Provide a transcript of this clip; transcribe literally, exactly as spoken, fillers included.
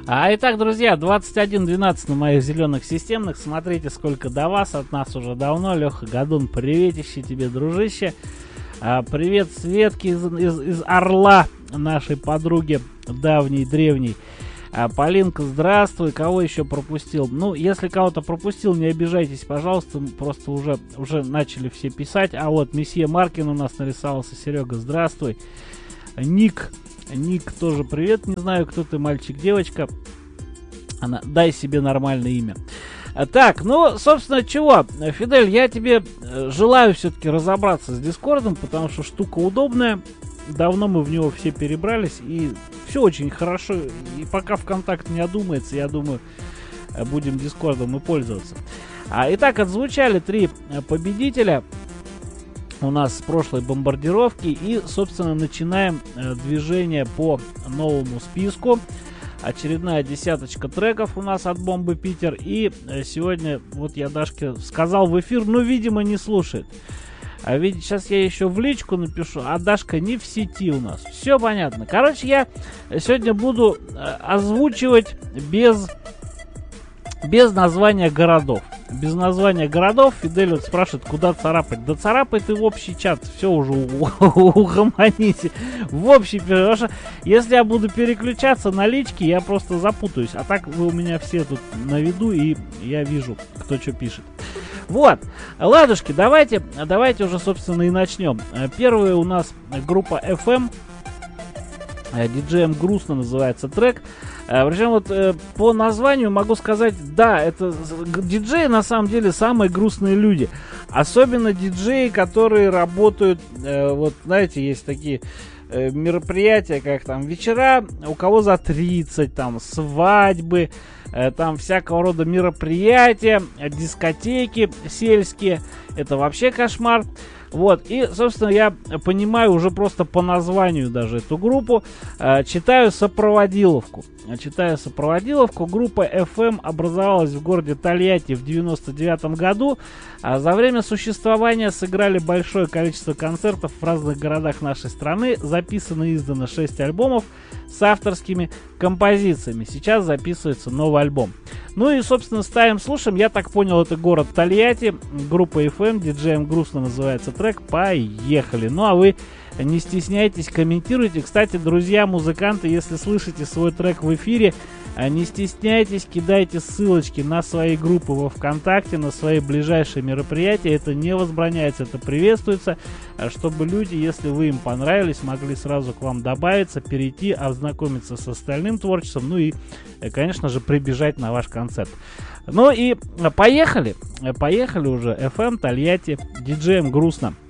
А, итак, друзья, двадцать один двенадцать на моих зеленых системных. Смотрите, сколько до вас, от нас уже давно. Леха Гадун, приветище тебе, дружище. А, привет Светке из, из, из Орла, нашей подруги давней, древней. А, Полинка, здравствуй. Кого еще пропустил? Ну, если кого-то пропустил, не обижайтесь, пожалуйста. Просто уже, уже начали все писать. А вот месье Маркин у нас нарисовался. Серега, здравствуй. Ник. Ник, тоже привет. Не знаю, кто ты, мальчик, девочка. Она, дай себе нормальное имя. А, так, ну, собственно, чего? Фидель, я тебе желаю все-таки разобраться с Дискордом, потому что штука удобная. Давно мы в него все перебрались, и все очень хорошо. И пока ВКонтакте не одумается, я думаю, будем Дискордом и пользоваться. А, итак, отзвучали три победителя у нас с прошлой бомбардировки. И, собственно, начинаем э, движение по новому списку. Очередная десяточка треков у нас от Бомбы Питер. И э, сегодня, вот я Дашке сказал в эфир, но, видимо, не слушает. А ведь сейчас я еще в личку напишу, а Дашка не в сети у нас. Все понятно. Короче, я сегодня буду э, озвучивать без, без названия городов. Без названия городов. Фидель вот спрашивает, куда царапать. Да царапай ты в общий чат. Все уже угомоните. В общий, потому что если я буду переключаться на лички, я просто запутаюсь. А так вы у меня все тут на виду, и я вижу, кто что пишет. Вот, ладушки, давайте, давайте уже, собственно, и начнем. Первая у нас группа эф эм. Диджеем грустно называется трек. Причем вот э, по названию могу сказать, да, это диджеи на самом деле самые грустные люди. Особенно диджеи, которые работают, э, вот знаете, есть такие э, мероприятия, как там вечера, у кого за тридцать, там свадьбы, э, там всякого рода мероприятия, дискотеки сельские. Это вообще кошмар. Вот, и, собственно, я понимаю уже просто по названию даже эту группу. Э, читаю сопроводиловку. Читаю сопроводиловку. Группа эф эм образовалась в городе Тольятти в девяносто девятом году. А за время существования сыграли большое количество концертов в разных городах нашей страны. Записано и издано шесть альбомов с авторскими композициями. Сейчас записывается новый альбом. Ну и, собственно, ставим, слушаем. Я так понял, это город Тольятти. Группа эф эм, диджеем грустно называется трек. Поехали. Ну а вы не стесняйтесь, комментируйте. Кстати, друзья, музыканты, если слышите свой трек в эфире, не стесняйтесь, кидайте ссылочки на свои группы во ВКонтакте, на свои ближайшие мероприятия. Это не возбраняется, это приветствуется, чтобы люди, если вы им понравились, могли сразу к вам добавиться, перейти, ознакомиться с остальным творчеством, ну и, конечно же, прибежать на ваш концерт. Ну и поехали, поехали уже. эф эм, Тольятти, диджеем грустно.